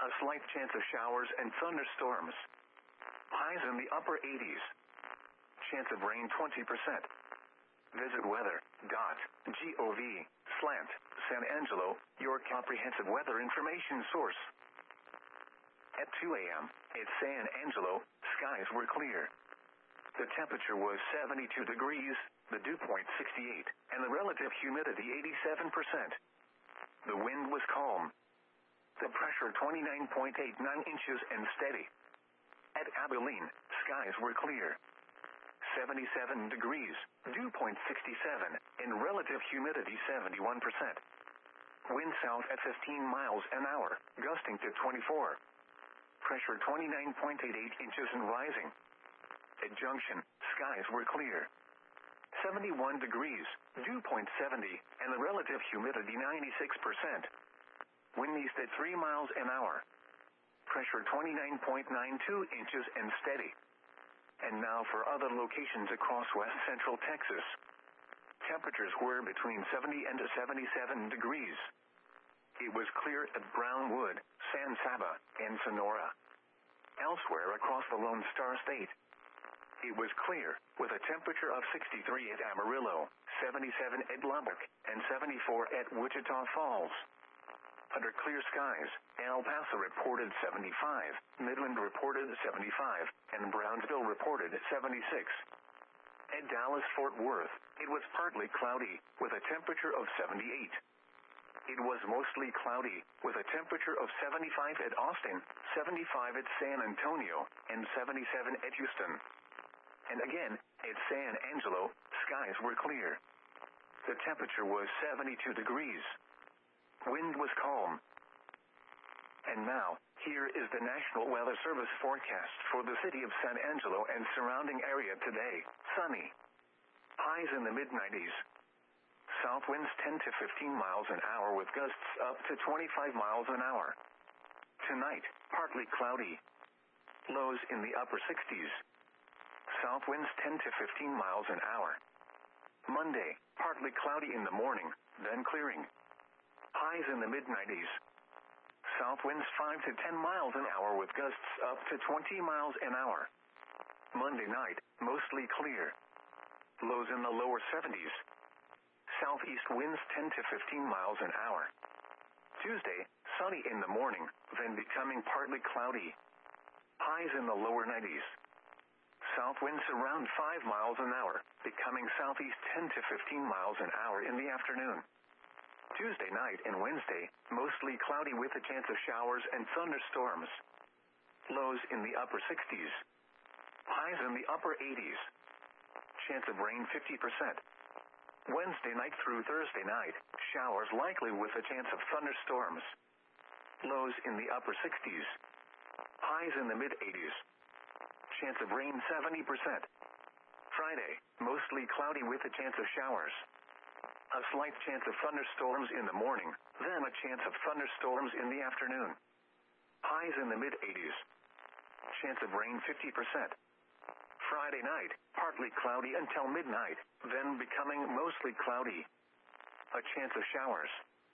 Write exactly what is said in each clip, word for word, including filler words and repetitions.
A slight chance of showers and thunderstorms. Highs in the upper eighties. Chance of rain twenty percent. Visit weather.gov slant San Angelo, your comprehensive weather information source. At two a.m. at San Angelo, skies were clear. The temperature was seventy-two degrees, the dew point sixty-eight, and the relative humidity eighty-seven percent. The wind was calm. The pressure twenty-nine point eight nine inches and steady. At Abilene, skies were clear. seventy-seven degrees, dew point sixty-seven, and relative humidity seventy-one percent. Wind south at fifteen miles an hour, gusting to twenty-four. Pressure twenty-nine point eight eight inches and rising. At Junction, skies were clear. seventy-one degrees, dew point seventy, and the relative humidity ninety-six percent. Wind east at three miles an hour. Pressure twenty-nine point nine two inches and steady. And now for other locations across west central Texas. Temperatures were between seventy and seventy-seven degrees. It was clear at Brownwood, San Saba, and Sonora. Elsewhere across the Lone Star State, it was clear, with a temperature of sixty-three at Amarillo, seventy-seven at Lubbock, and seventy-four at Wichita Falls. Under clear skies, El Paso reported seventy-five, Midland reported seventy-five, and Brownsville reported seventy-six. At Dallas-Fort Worth, it was partly cloudy, with a temperature of seventy-eight. It was mostly cloudy, with a temperature of seventy-five at Austin, seventy-five at San Antonio, and seventy-seven at Houston. And again, at San Angelo, skies were clear. The temperature was seventy-two degrees. Wind was calm. And now, here is the National Weather Service forecast for the city of San Angelo and surrounding area today. Sunny. Highs in the mid nineties. South winds ten to fifteen miles an hour with gusts up to twenty-five miles an hour. Tonight, partly cloudy. Lows in the upper sixties. South winds ten to fifteen miles an hour. Monday, partly cloudy in the morning, then clearing. Highs in the mid nineties. South winds five to ten miles an hour with gusts up to twenty miles an hour. Monday night, mostly clear. Lows in the lower seventies. Southeast winds ten to fifteen miles an hour. Tuesday, sunny in the morning, then becoming partly cloudy. Highs in the lower nineties. South winds around five miles an hour, becoming southeast ten to fifteen miles an hour in the afternoon. Tuesday night and Wednesday, mostly cloudy with a chance of showers and thunderstorms. Lows in the upper sixties. Highs in the upper eighties. Chance of rain fifty percent. Wednesday night through Thursday night, showers likely with a chance of thunderstorms. Lows in the upper sixties. Highs in the mid eighties. Chance of rain seventy percent. Friday, mostly cloudy with a chance of showers. A slight chance of thunderstorms in the morning, then a chance of thunderstorms in the afternoon. Highs in the mid eighties. Chance of rain fifty percent. Friday night, partly cloudy until midnight, then becoming mostly cloudy. A chance of showers.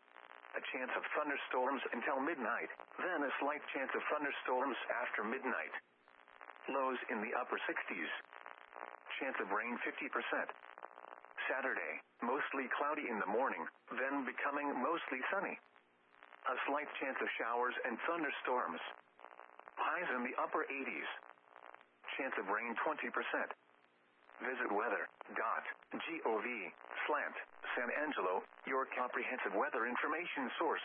A chance of thunderstorms until midnight, then a slight chance of thunderstorms after midnight. Lows in the upper sixties. Chance of rain fifty percent. Saturday, mostly cloudy in the morning, then becoming mostly sunny. A slight chance of showers and thunderstorms. Highs in the upper eighties. Chance of rain twenty percent. Visit weather.gov slant San Angelo, your comprehensive weather information source.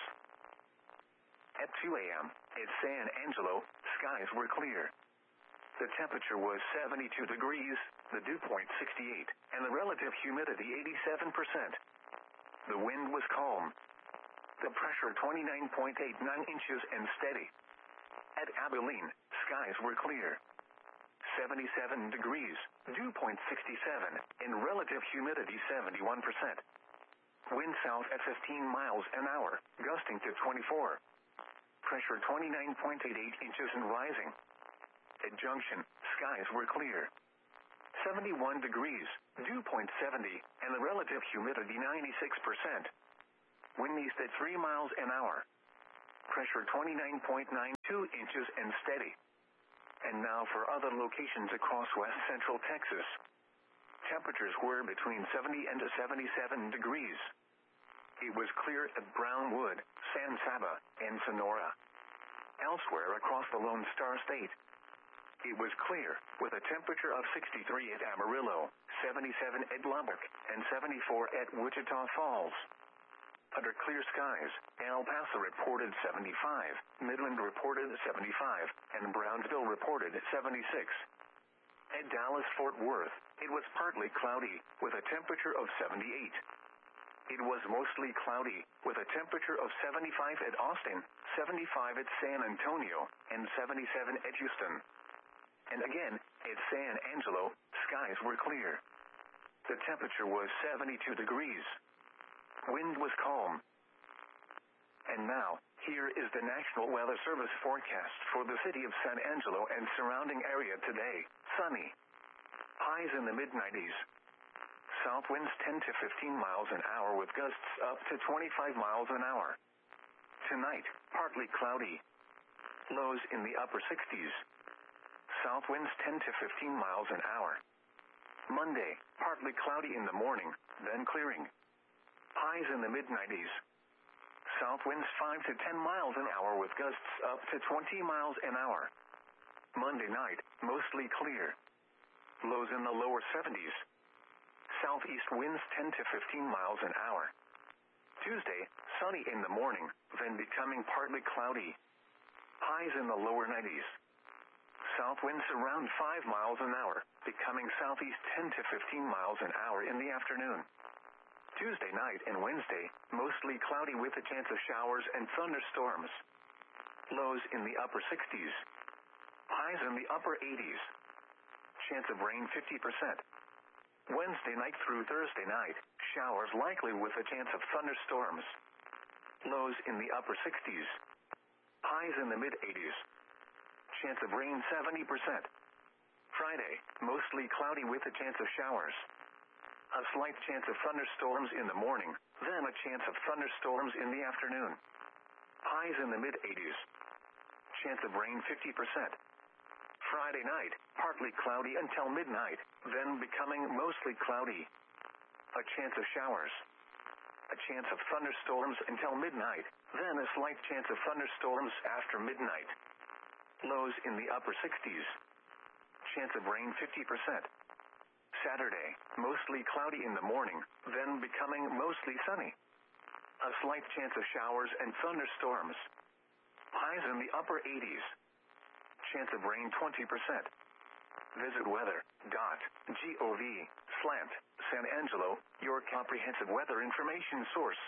At two a.m. at San Angelo, skies were clear. The temperature was seventy-two degrees, the dew point sixty-eight, and the relative humidity eighty-seven percent. The wind was calm. The pressure twenty-nine point eight nine inches and steady. At Abilene, skies were clear. seventy-seven degrees, dew point sixty-seven, and relative humidity seventy-one percent. Wind south at fifteen miles an hour, gusting to twenty-four. Pressure twenty-nine point eight eight inches and rising. At Junction, skies were clear. seventy-one degrees, dew point seventy, and the relative humidity ninety-six percent. Wind east at three miles an hour. Pressure twenty-nine point nine two inches and steady. And now for other locations across west central Texas. Temperatures were between seventy and seventy-seven degrees. It was clear at Brownwood, San Saba, and Sonora. Elsewhere across the Lone Star State, it was clear, with a temperature of sixty-three at Amarillo, seventy-seven at Lubbock, and seventy-four at Wichita Falls. Under clear skies, El Paso reported seventy-five, Midland reported seventy-five, and Brownsville reported seventy-six. At Dallas-Fort Worth, it was partly cloudy, with a temperature of seventy-eight. It was mostly cloudy, with a temperature of seventy-five at Austin, seventy-five at San Antonio, and seventy-seven at Houston. And again, at San Angelo, skies were clear. The temperature was seventy-two degrees. Wind was calm. And now, here is the National Weather Service forecast for the city of San Angelo and surrounding area today. Sunny. Highs in the mid nineties. South winds ten to fifteen miles an hour with gusts up to twenty-five miles an hour. Tonight, partly cloudy. Lows in the upper sixties. South winds ten to fifteen miles an hour. Monday, partly cloudy in the morning, then clearing. Highs in the mid nineties. South winds five to ten miles an hour with gusts up to twenty miles an hour. Monday night, mostly clear. Lows in the lower seventies. Southeast winds ten to fifteen miles an hour. Tuesday, sunny in the morning, then becoming partly cloudy. Highs in the lower nineties. South winds around five miles an hour, becoming southeast ten to fifteen miles an hour in the afternoon. Tuesday night and Wednesday, mostly cloudy with a chance of showers and thunderstorms. Lows in the upper sixties. Highs in the upper eighties. Chance of rain fifty percent. Wednesday night through Thursday night, showers likely with a chance of thunderstorms. Lows in the upper sixties. Highs in the mid eighties. Chance of rain seventy percent. Friday, mostly cloudy with a chance of showers. A slight chance of thunderstorms in the morning, then a chance of thunderstorms in the afternoon. Highs in the mid eighties. Chance of rain fifty percent. Friday night, partly cloudy until midnight, then becoming mostly cloudy. A chance of showers. A chance of thunderstorms until midnight, then a slight chance of thunderstorms after midnight. Lows in the upper sixties. Chance of rain fifty percent. Saturday, mostly cloudy in the morning, then becoming mostly sunny. A slight chance of showers and thunderstorms. Highs in the upper eighties. Chance of rain twenty percent. Visit weather dot gov slash San Angelo, your comprehensive weather information source.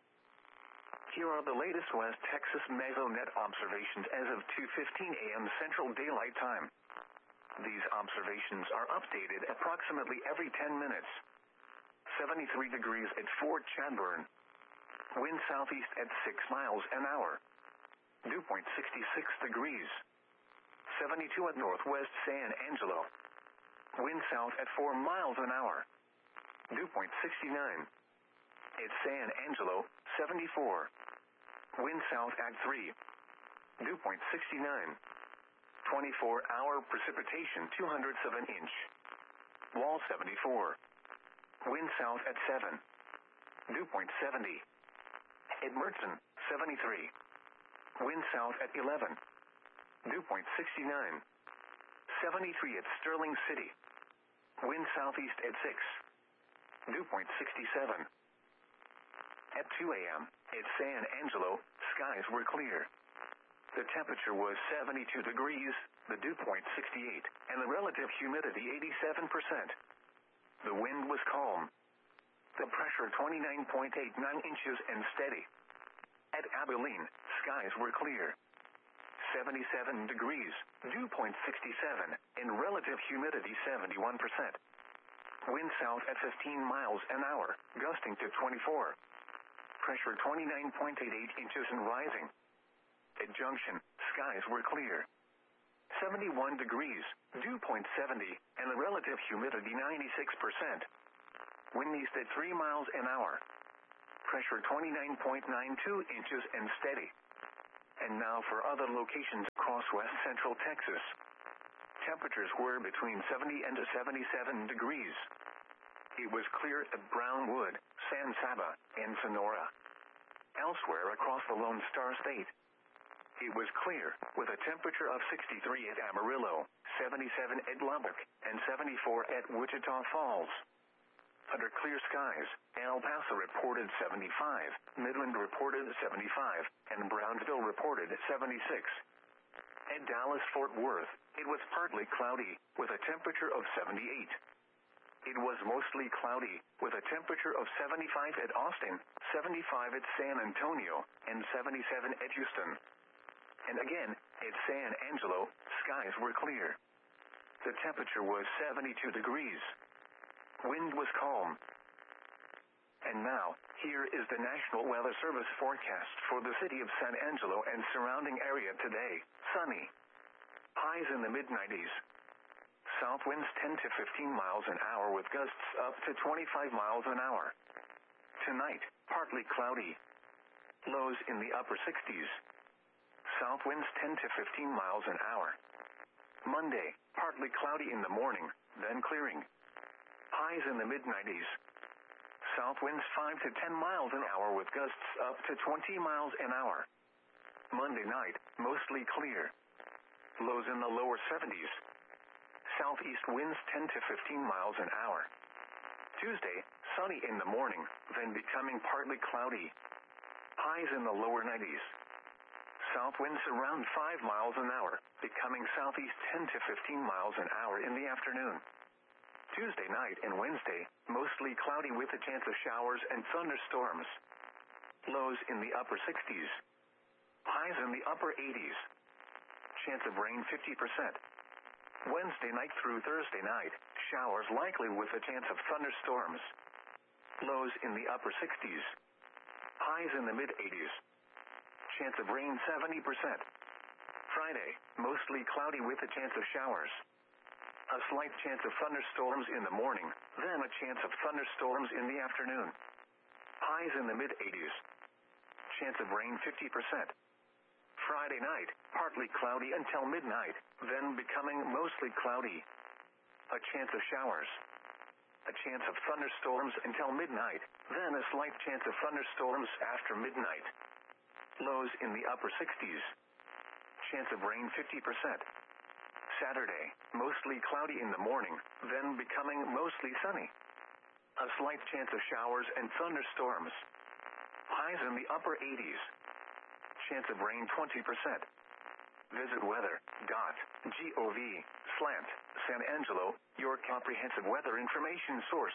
Here are the latest West Texas Mesonet observations as of two fifteen a m Central Daylight Time. These observations are updated approximately every ten minutes. seventy-three degrees at Fort Chadbourne. Wind southeast at six miles an hour. Dew point sixty-six degrees. seventy-two at Northwest San Angelo. Wind south at four miles an hour. Dew point sixty-nine. At San Angelo, seventy-four. Wind south at three. Dew point sixty-nine. twenty-four hour precipitation two hundredths of an inch. Wall seventy-four. Wind south at seven. Dew point seventy. At Mertzen, seventy-three. Wind south at eleven. Dew point sixty-nine. seventy-three at Sterling City. Wind southeast at six. Dew point sixty-seven. At two a m, at San Angelo, skies were clear. The temperature was seventy-two degrees, the dew point sixty-eight, and the relative humidity eighty-seven percent. The wind was calm. The pressure twenty-nine point eight nine inches and steady. At Abilene, skies were clear. seventy-seven degrees, dew point sixty-seven, and relative humidity seventy-one percent. Wind south at fifteen miles an hour, gusting to twenty-four. Pressure twenty-nine point eight eight inches and rising. At Junction, skies were clear. seventy-one degrees, dew point seventy, and the relative humidity ninety-six percent. Wind east at three miles an hour. Pressure twenty-nine point nine two inches and steady. And now for other locations across west central Texas. Temperatures were between seventy and seventy-seven degrees. It was clear at Brownwood, San Saba, and Sonora. Elsewhere across the Lone Star State, it was clear, with a temperature of sixty-three at Amarillo, seventy-seven at Lubbock, and seventy-four at Wichita Falls. Under clear skies, El Paso reported seventy-five, Midland reported seventy-five, and Brownsville reported seventy-six. At Dallas-Fort Worth, it was partly cloudy, with a temperature of seventy-eight. It was mostly cloudy, with a temperature of seventy-five at Austin, seventy-five at San Antonio, and seventy-seven at Houston. And again, at San Angelo, skies were clear. The temperature was seventy-two degrees. Wind was calm. And now, here is the National Weather Service forecast for the city of San Angelo and surrounding area today. Sunny. Highs in the mid nineties. South winds ten to fifteen miles an hour with gusts up to twenty-five miles an hour. Tonight, partly cloudy. Lows in the upper sixties. South winds ten to fifteen miles an hour. Monday, partly cloudy in the morning, then clearing. Highs in the mid nineties. South winds five to ten miles an hour with gusts up to twenty miles an hour. Monday night, mostly clear. Lows in the lower seventies. Southeast winds ten to fifteen miles an hour. Tuesday, sunny in the morning, then becoming partly cloudy. Highs in the lower nineties. South winds around five miles an hour, becoming southeast ten to fifteen miles an hour in the afternoon. Tuesday night and Wednesday, mostly cloudy with a chance of showers and thunderstorms. Lows in the upper sixties. Highs in the upper eighties. Chance of rain fifty percent. Wednesday night through Thursday night, showers likely with a chance of thunderstorms. Lows in the upper sixties. Highs in the mid eighties. Chance of rain seventy percent. Friday, mostly cloudy with a chance of showers. A slight chance of thunderstorms in the morning, then a chance of thunderstorms in the afternoon. Highs in the mid eighties. Chance of rain fifty percent. Friday night, partly cloudy until midnight, then becoming mostly cloudy. A chance of showers. A chance of thunderstorms until midnight, then a slight chance of thunderstorms after midnight. Lows in the upper sixties. Chance of rain fifty percent. Saturday, mostly cloudy in the morning, then becoming mostly sunny. A slight chance of showers and thunderstorms. Highs in the upper eighties. Chance of rain twenty percent. Visit weather dot gov slash San Angelo, your comprehensive weather information source.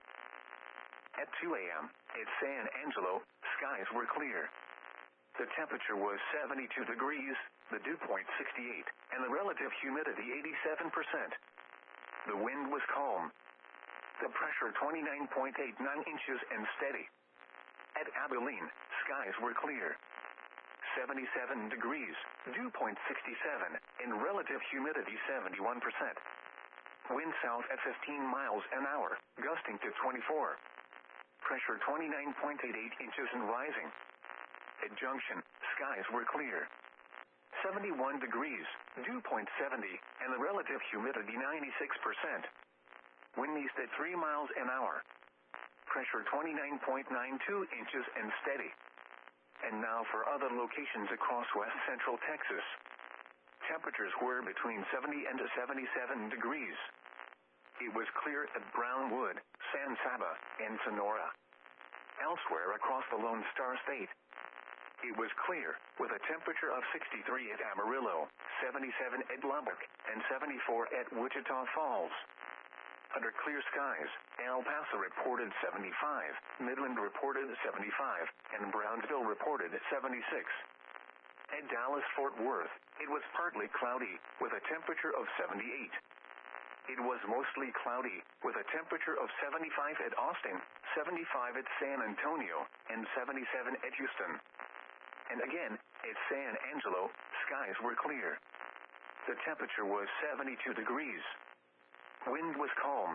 At two a.m., at San Angelo, skies were clear. The temperature was seventy-two degrees, the dew point sixty-eight, and the relative humidity eighty-seven percent. The wind was calm. The pressure twenty-nine point eight nine inches and steady. At Abilene, skies were clear. seventy-seven degrees, dew point sixty-seven, and relative humidity seventy-one percent. Wind south at fifteen miles an hour, gusting to twenty-four. Pressure twenty-nine point eight eight inches and rising. At Junction, skies were clear. seventy-one degrees, dew point seventy, and the relative humidity ninety-six percent. Wind east at three miles an hour. Pressure twenty-nine point nine two inches and steady. And now for other locations across west central Texas. Temperatures were between seventy and seventy-seven degrees. It was clear at Brownwood, San Saba, and Sonora. Elsewhere across the Lone Star State, it was clear, with a temperature of sixty-three at Amarillo, seventy-seven at Lubbock, and seventy-four at Wichita Falls. Under clear skies, El Paso reported seventy-five, Midland reported seventy-five, and Brownsville reported seventy-six. At Dallas-Fort Worth, it was partly cloudy, with a temperature of seventy-eight. It was mostly cloudy, with a temperature of seventy-five at Austin, seventy-five at San Antonio, and seventy-seven at Houston. And again, at San Angelo, skies were clear. The temperature was seventy-two degrees. Wind was calm.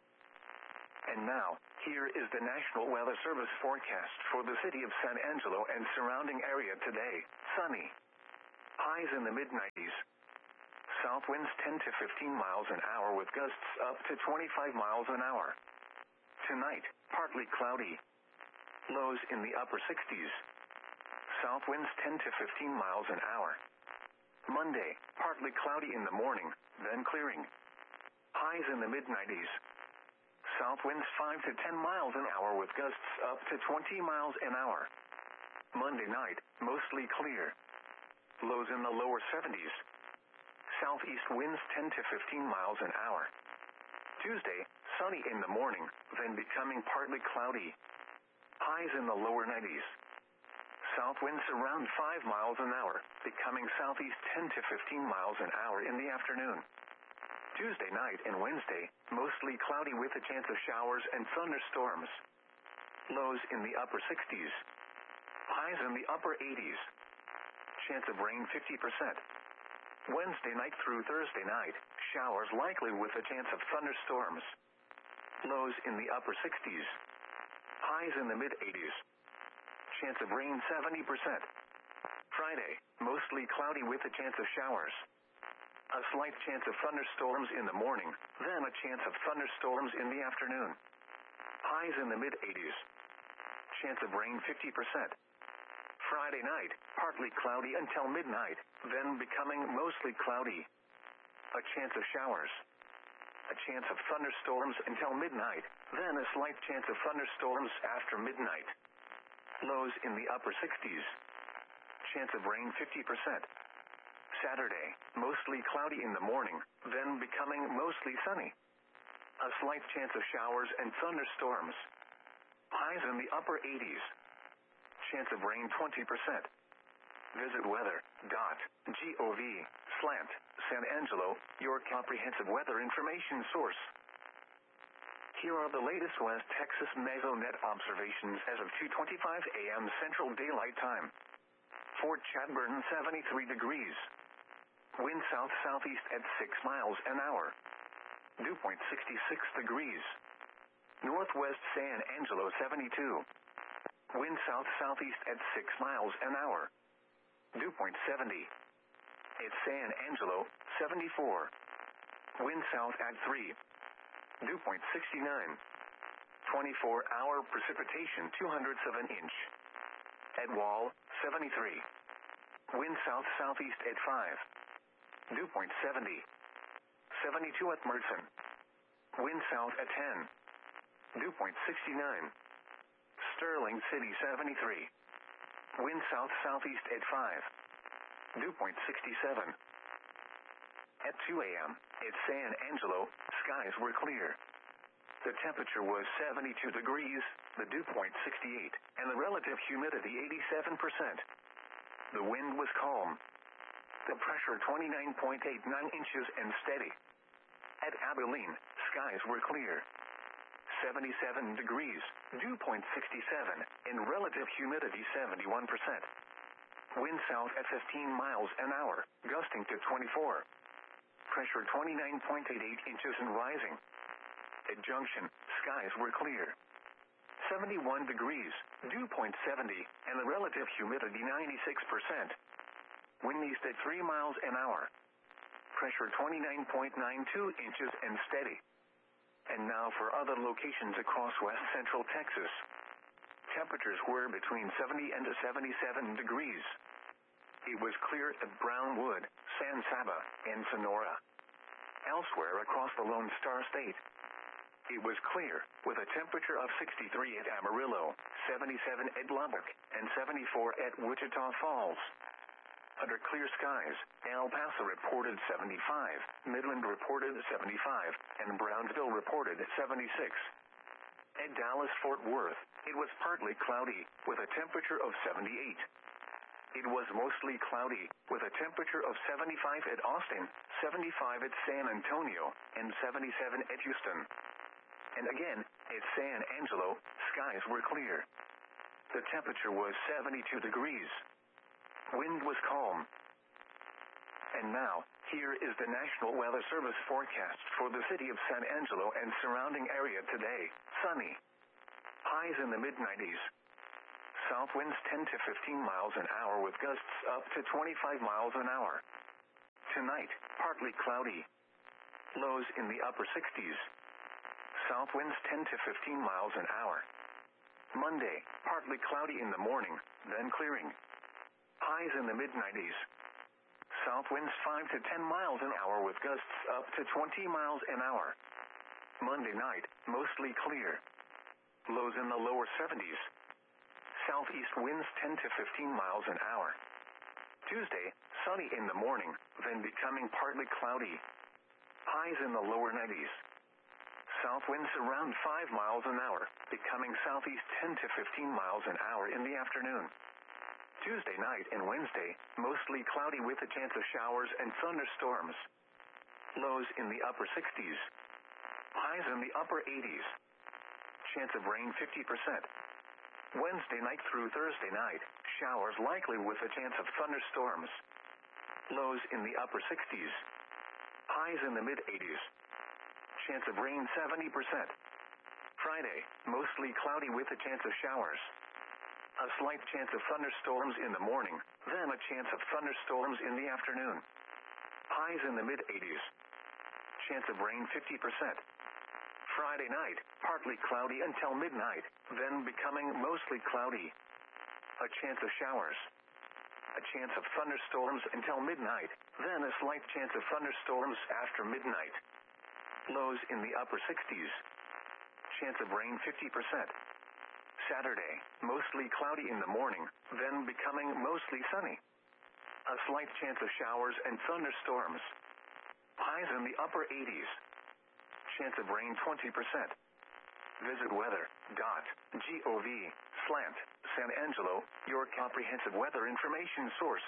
And now, here is the National Weather Service forecast for the city of San Angelo and surrounding area today. Sunny. Highs in the mid nineties. South winds ten to fifteen miles an hour with gusts up to twenty-five miles an hour. Tonight, partly cloudy. Lows in the upper sixties. South winds ten to fifteen miles an hour. Monday, partly cloudy in the morning, then clearing. Highs in the mid nineties. South winds five to ten miles an hour with gusts up to twenty miles an hour. Monday night, mostly clear. Lows in the lower seventies. Southeast winds ten to fifteen miles an hour. Tuesday, sunny in the morning, then becoming partly cloudy. Highs in the lower nineties. South winds around five miles an hour, becoming southeast ten to fifteen miles an hour in the afternoon. Tuesday night and Wednesday, mostly cloudy with a chance of showers and thunderstorms. Lows in the upper sixties. Highs in the upper eighties. Chance of rain fifty percent. Wednesday night through Thursday night, showers likely with a chance of thunderstorms. Lows in the upper sixties. Highs in the mid eighties. Chance of rain seventy percent. Friday, mostly cloudy with a chance of showers. A slight chance of thunderstorms in the morning, then a chance of thunderstorms in the afternoon. Highs in the mid eighties. Chance of rain fifty percent. Friday night, partly cloudy until midnight, then becoming mostly cloudy. A chance of showers. A chance of thunderstorms until midnight, then a slight chance of thunderstorms after midnight. Lows in the upper sixties. Chance of rain fifty percent. Saturday, mostly cloudy in the morning, then becoming mostly sunny. A slight chance of showers and thunderstorms. Highs in the upper eighties. Chance of rain twenty percent. Visit weather dot gov slash San Angelo, your comprehensive weather information source. Here are the latest West Texas Mesonet observations as of two twenty-five a m Central Daylight Time. Fort Chadbourne seventy-three degrees. Wind south-southeast at six miles an hour. Dew point sixty-six degrees. Northwest San Angelo seventy-two. Wind south-southeast at six miles an hour. Dew point seventy. At San Angelo, seventy-four. Wind south at three. Dew point sixty-nine. twenty-four hour precipitation two hundredths of an inch. At Wall, seventy-three. Wind south-southeast at five. Dew point seventy. seventy-two at Mertzen. Wind south at ten. Dew point sixty-nine. Sterling City seventy-three. Wind south-southeast at five. Dew point sixty-seven. At two a m, at San Angelo, skies were clear. The temperature was seventy-two degrees, the dew point sixty-eight, and the relative humidity eighty-seven percent. The wind was calm. The pressure twenty-nine point eight nine inches and steady. At Abilene, skies were clear. seventy-seven degrees, dew point sixty-seven, and relative humidity seventy-one percent. Wind south at fifteen miles an hour, gusting to twenty-four. Pressure twenty-nine point eight eight inches and rising. At Junction, skies were clear. seventy-one degrees, dew point seventy, and the relative humidity ninety-six percent. Wind east at three miles an hour. Pressure twenty-nine point nine two inches and steady. And now for other locations across west central Texas. Temperatures were between seventy and seventy-seven degrees. It was clear at Brownwood, San Saba, and Sonora. Elsewhere across the Lone Star State, it was clear, with a temperature of sixty-three at Amarillo, seventy-seven at Lubbock, and seventy-four at Wichita Falls. Under clear skies, El Paso reported seventy-five, Midland reported seventy-five, and Brownsville reported seventy-six. At Dallas-Fort Worth, it was partly cloudy, with a temperature of seventy-eight. It was mostly cloudy, with a temperature of seventy-five at Austin, seventy-five at San Antonio, and seventy-seven at Houston. And again, at San Angelo, skies were clear. The temperature was seventy-two degrees. Wind was calm. And now, here is the National Weather Service forecast for the city of San Angelo and surrounding area today. Sunny. Highs in the mid nineties. South winds ten to fifteen miles an hour with gusts up to twenty-five miles an hour. Tonight, partly cloudy. Lows in the upper sixties. South winds ten to fifteen miles an hour. Monday, partly cloudy in the morning, then clearing. Highs in the mid nineties. South winds five to ten miles an hour with gusts up to twenty miles an hour. Monday night, mostly clear. Lows in the lower seventies. Southeast winds ten to fifteen miles an hour. Tuesday, sunny in the morning, then becoming partly cloudy. Highs in the lower nineties. South winds around five miles an hour, becoming southeast ten to fifteen miles an hour in the afternoon. Tuesday night and Wednesday, mostly cloudy with a chance of showers and thunderstorms. Lows in the upper sixties. Highs in the upper eighties. Chance of rain fifty percent. Wednesday night through Thursday night, showers likely with a chance of thunderstorms. Lows in the upper sixties. Highs in the mid eighties. Chance of rain seventy percent. Friday, mostly cloudy with a chance of showers. A slight chance of thunderstorms in the morning, then a chance of thunderstorms in the afternoon. Highs in the mid eighties. Chance of rain fifty percent. Friday night, partly cloudy until midnight, then becoming mostly cloudy. A chance of showers. A chance of thunderstorms until midnight, then a slight chance of thunderstorms after midnight. Lows in the upper sixties. Chance of rain fifty percent. Saturday, mostly cloudy in the morning, then becoming mostly sunny. A slight chance of showers and thunderstorms. Highs in the upper eighties. Chance of rain twenty percent. Visit weather dot gov slant San Angelo, your comprehensive weather information source.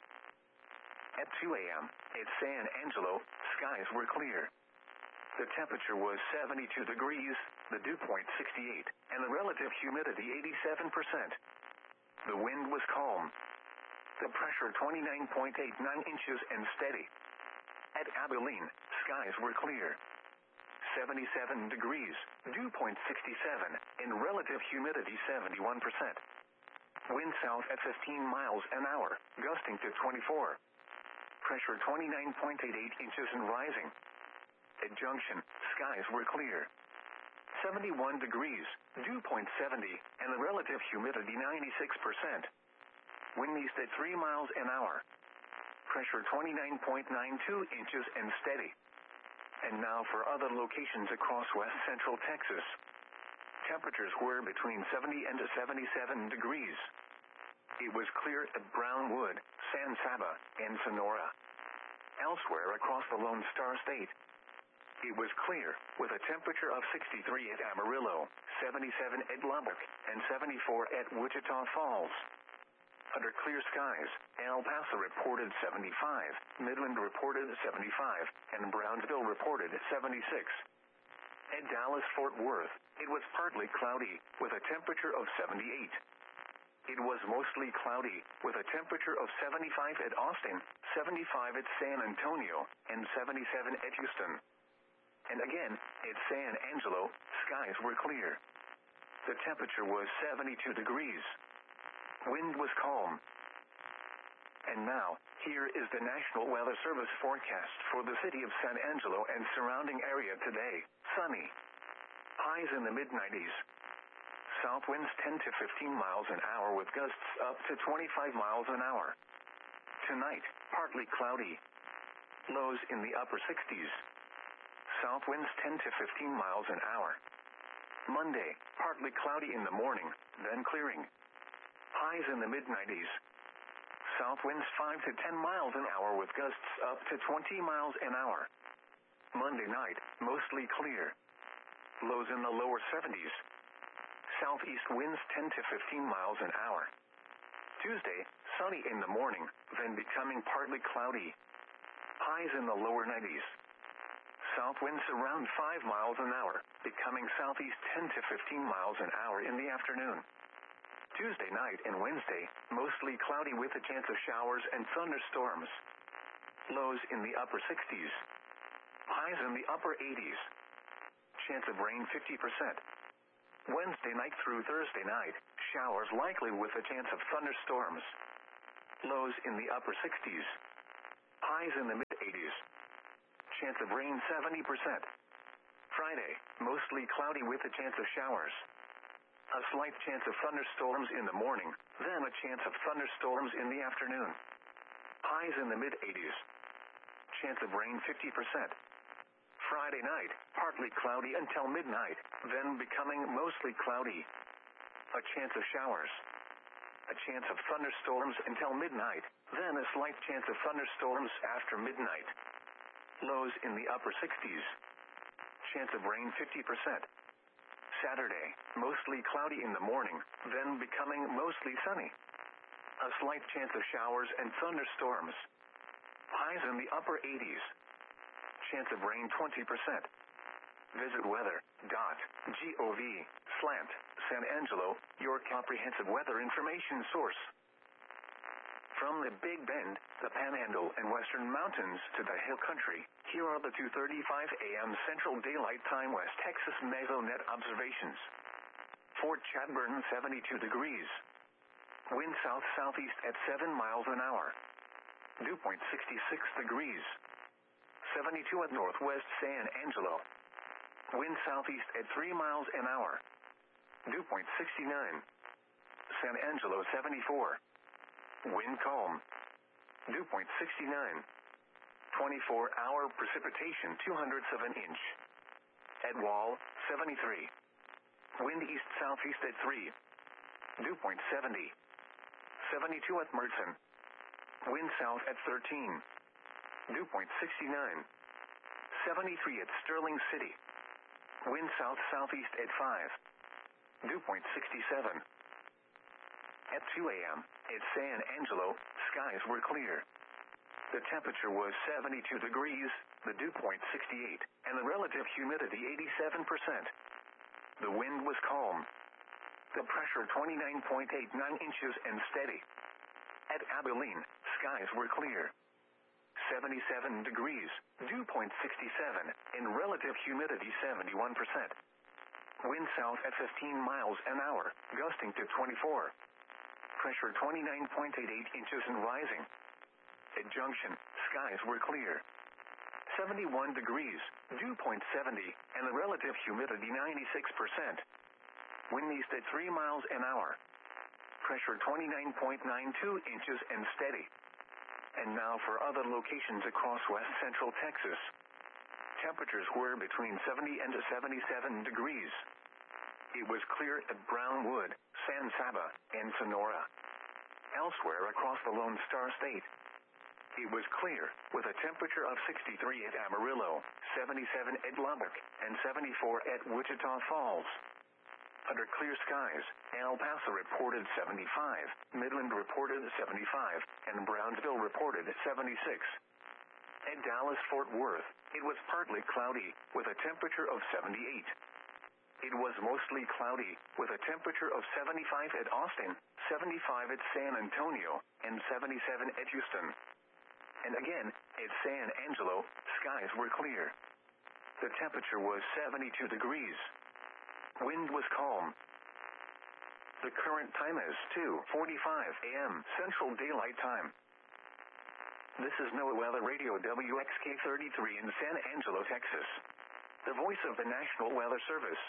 At two a.m. at San Angelo, skies were clear. The temperature was seventy-two degrees, the dew point sixty-eight, and the relative humidity eighty-seven percent. The wind was calm. The pressure twenty-nine point eight nine inches and steady. At Abilene, skies were clear. seventy-seven degrees, dew point sixty-seven, and relative humidity seventy-one percent. Wind south at fifteen miles an hour, gusting to twenty-four. Pressure twenty-nine point eight eight inches and rising. At Junction, skies were clear. seventy-one degrees, dew point seventy, and the relative humidity ninety-six percent. Wind east at three miles an hour. Pressure twenty-nine point nine two inches and steady. And now for other locations across west central Texas. Temperatures were between seventy and seventy-seven degrees. It was clear at Brownwood, San Saba, and Sonora. Elsewhere across the Lone Star State, it was clear, with a temperature of sixty-three at Amarillo, seventy-seven at Lubbock, and seventy-four at Wichita Falls. Under clear skies, El Paso reported seventy-five, Midland reported seventy-five, and Brownsville reported seventy-six. At Dallas-Fort Worth, it was partly cloudy, with a temperature of seventy-eight. It was mostly cloudy, with a temperature of seventy-five at Austin, seventy-five at San Antonio, and seventy-seven at Houston. And again, at San Angelo, skies were clear. The temperature was seventy-two degrees. Wind was calm. And now, here is the National Weather Service forecast for the city of San Angelo and surrounding area today. Sunny. Highs in the mid nineties. South winds ten to fifteen miles an hour with gusts up to twenty-five miles an hour. Tonight, partly cloudy. Lows in the upper sixties. South winds ten to fifteen miles an hour. Monday, partly cloudy in the morning, then clearing. Highs in the mid nineties. South winds five to ten miles an hour with gusts up to twenty miles an hour. Monday night, mostly clear. Lows in the lower seventies. Southeast winds ten to fifteen miles an hour. Tuesday, sunny in the morning, then becoming partly cloudy. Highs in the lower nineties. South winds around five miles an hour, becoming southeast ten to fifteen miles an hour in the afternoon. Tuesday night and Wednesday, mostly cloudy with a chance of showers and thunderstorms. Lows in the upper sixties. Highs in the upper eighties. Chance of rain fifty percent. Wednesday night through Thursday night, showers likely with a chance of thunderstorms. Lows in the upper sixties. Highs in the mid-eighties. Chance of rain seventy percent. Friday, mostly cloudy with a chance of showers. A slight chance of thunderstorms in the morning, then a chance of thunderstorms in the afternoon. Highs in the mid-eighties. Chance of rain fifty percent. Friday night, partly cloudy until midnight, then becoming mostly cloudy. A chance of showers. A chance of thunderstorms until midnight, then a slight chance of thunderstorms after midnight. Lows in the upper sixties. Chance of rain fifty percent. Saturday, mostly cloudy in the morning, then becoming mostly sunny. A slight chance of showers and thunderstorms. Highs in the upper eighties. Chance of rain twenty percent. Visit weather dot gov slash San Angelo, your comprehensive weather information source. From the Big Bend, the Panhandle and Western Mountains to the Hill Country, here are the two thirty-five a m Central Daylight Time West Texas Mesonet observations. Fort Chadbourne seventy-two degrees. Wind south-southeast at seven miles an hour. Dew point sixty-six degrees. seventy-two at northwest San Angelo. Wind southeast at three miles an hour. Dew point sixty-nine. San Angelo seventy-four. Wind calm. Dew point sixty-nine. twenty-four hour precipitation two hundredths of an inch. At Wall, seventy-three. Wind east southeast at three. Dew point seventy. seventy-two at Mertzen. Wind south at thirteen. Dew point sixty-nine. seventy-three at Sterling City. Wind south-southeast at five. Dew point sixty-seven. At two a m, at San Angelo, skies were clear. The temperature was seventy-two degrees, the dew point sixty-eight, and the relative humidity eighty-seven percent. The wind was calm. The pressure twenty-nine point eight nine inches and steady. At Abilene, skies were clear. seventy-seven degrees, dew point sixty-seven, and relative humidity seventy-one percent. Wind south at fifteen miles an hour, gusting to twenty-four. Pressure twenty-nine point eight eight inches and rising. At Junction, skies were clear. seventy-one degrees, dew point seventy, and the relative humidity ninety-six percent. Wind east at three miles an hour. Pressure twenty-nine point nine two inches and steady. And now for other locations across west central Texas. Temperatures were between seventy and seventy-seven degrees. It was clear at Brownwood, San Saba, and Sonora. Elsewhere across the Lone Star State, it was clear, with a temperature of sixty-three at Amarillo, seventy-seven at Lubbock, and seventy-four at Wichita Falls. Under clear skies, El Paso reported seventy-five, Midland reported seventy-five, and Brownsville reported seventy-six. At Dallas-Fort Worth, it was partly cloudy, with a temperature of seventy-eight. It was mostly cloudy, with a temperature of seventy-five at Austin, seventy-five at San Antonio, and seventy-seven at Houston. And again, at San Angelo, skies were clear. The temperature was seventy-two degrees. Wind was calm. The current time is two forty-five a m Central Daylight Time. This is NOAA Weather Radio W X K thirty-three in San Angelo, Texas. The voice of the National Weather Service.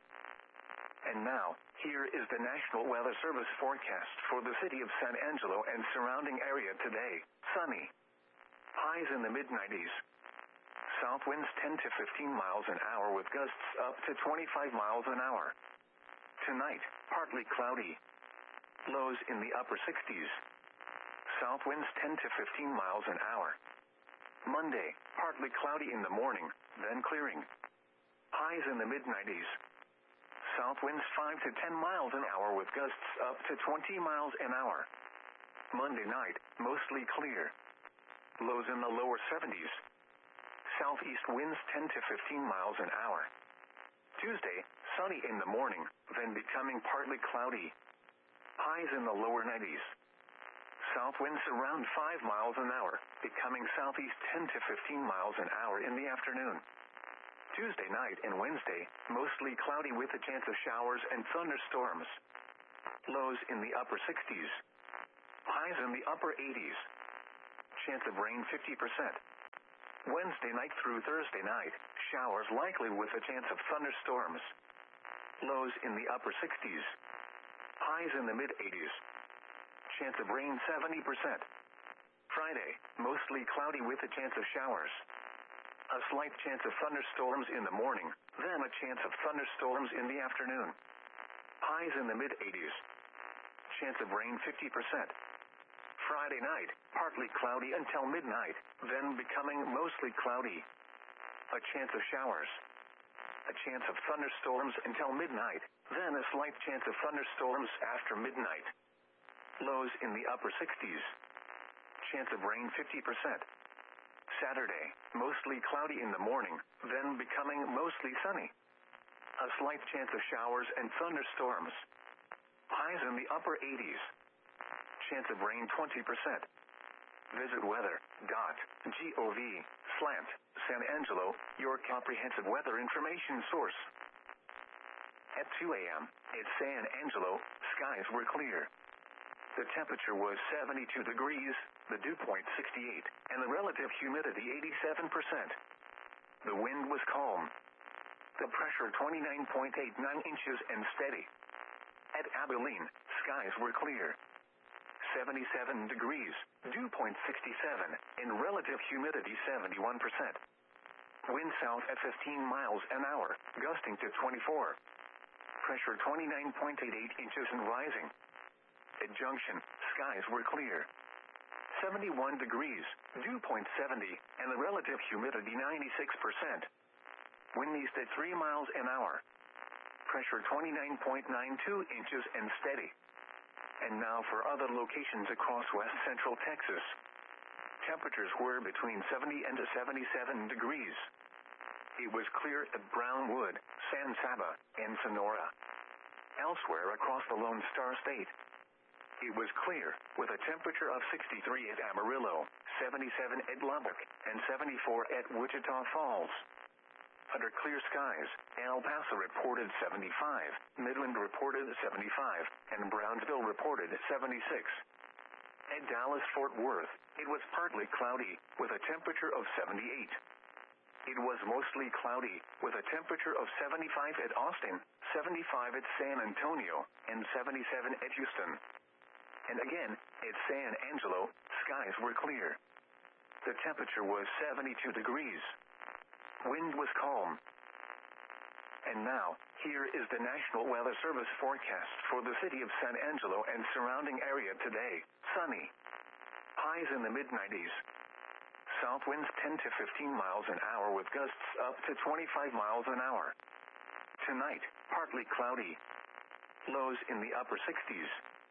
And now, here is the National Weather Service forecast for the city of San Angelo and surrounding area today. Sunny. Highs in the mid nineties. South winds ten to fifteen miles an hour with gusts up to twenty-five miles an hour. Tonight, partly cloudy. Lows in the upper sixties. South winds ten to fifteen miles an hour. Monday, partly cloudy in the morning, then clearing. Highs in the mid nineties. South winds five to ten miles an hour with gusts up to twenty miles an hour. Monday night, mostly clear. Lows in the lower seventies. Southeast winds ten to fifteen miles an hour. Tuesday, sunny in the morning, then becoming partly cloudy. Highs in the lower nineties. South winds around five miles an hour, becoming southeast ten to fifteen miles an hour in the afternoon. Tuesday night and Wednesday, mostly cloudy with a chance of showers and thunderstorms. Lows in the upper sixties. Highs in the upper eighties. Chance of rain fifty percent. Wednesday night through Thursday night, showers likely with a chance of thunderstorms. Lows in the upper sixties. Highs in the mid eighties. Chance of rain seventy percent. Friday, mostly cloudy with a chance of showers. A slight chance of thunderstorms in the morning, then a chance of thunderstorms in the afternoon. Highs in the mid eighties. Chance of rain fifty percent. Friday night, partly cloudy until midnight, then becoming mostly cloudy. A chance of showers. A chance of thunderstorms until midnight, then a slight chance of thunderstorms after midnight. Lows in the upper sixties. Chance of rain fifty percent. Saturday, mostly cloudy in the morning, then becoming mostly sunny. A slight chance of showers and thunderstorms. Highs in the upper eighties. Chance of rain twenty percent. Visit weather dot gov slash San Angelo, your comprehensive weather information source. At two a.m. at San Angelo, skies were clear. The temperature was seventy-two degrees, the dew point sixty-eight, and the relative humidity eighty-seven percent. The wind was calm. The pressure twenty-nine point eight nine inches and steady. At Abilene, skies were clear. seventy-seven degrees, dew point sixty-seven, and relative humidity seventy-one percent. Wind south at fifteen miles an hour, gusting to twenty-four. Pressure twenty-nine point eight eight inches and rising. At Junction, skies were clear. seventy-one degrees, dew point seventy, and the relative humidity ninety-six percent. Wind east at three miles an hour. Pressure twenty-nine point nine two inches and steady. And now for other locations across west central Texas. Temperatures were between seventy and seventy-seven degrees. It was clear at Brownwood, San Saba, and Sonora. Elsewhere across the Lone Star State, it was clear, with a temperature of sixty-three at Amarillo, seventy-seven at Lubbock, and seventy-four at Wichita Falls. Under clear skies, El Paso reported seventy-five, Midland reported seventy-five, and Brownsville reported seventy-six. At Dallas-Fort Worth, it was partly cloudy, with a temperature of seventy-eight. It was mostly cloudy, with a temperature of seventy-five at Austin, seventy-five at San Antonio, and seventy-seven at Houston. And again, at San Angelo, skies were clear. The temperature was seventy-two degrees. Wind was calm. And now, here is the National Weather Service forecast for the city of San Angelo and surrounding area today. Sunny. Highs in the mid nineties. South winds ten to fifteen miles an hour with gusts up to twenty-five miles an hour. Tonight, partly cloudy. Lows in the upper sixties.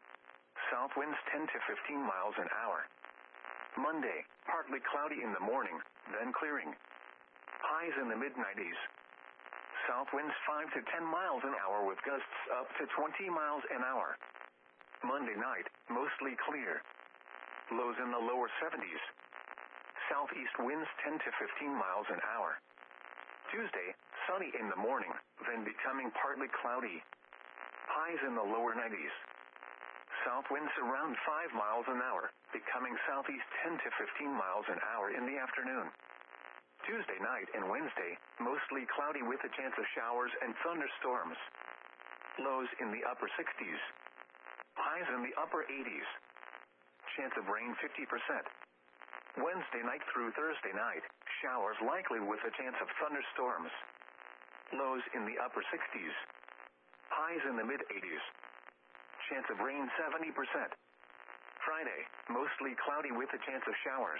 South winds ten to fifteen miles an hour. Monday, partly cloudy in the morning, then clearing. Highs in the mid nineties. South winds five to ten miles an hour with gusts up to twenty miles an hour. Monday night, mostly clear. Lows in the lower seventies. Southeast winds ten to fifteen miles an hour. Tuesday, sunny in the morning, then becoming partly cloudy. Highs in the lower nineties. South winds around five miles an hour, becoming southeast ten to fifteen miles an hour in the afternoon. Tuesday night and Wednesday, mostly cloudy with a chance of showers and thunderstorms. Lows in the upper sixties. Highs in the upper eighties. Chance of rain fifty percent. Wednesday night through Thursday night, showers likely with a chance of thunderstorms. Lows in the upper sixties. Highs in the mid eighties. Chance of rain seventy percent. Friday, mostly cloudy with a chance of showers.